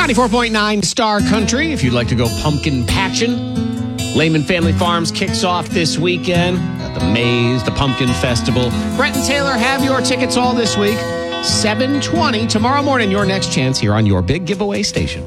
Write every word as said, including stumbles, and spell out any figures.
ninety-four point nine Star Country. If you'd like to go pumpkin patching, Lehman Family Farms kicks off this weekend at the Maze, the Pumpkin Festival. Brett and Taylor have your tickets all this week. seven twenty tomorrow morning, your next chance here on your big giveaway station.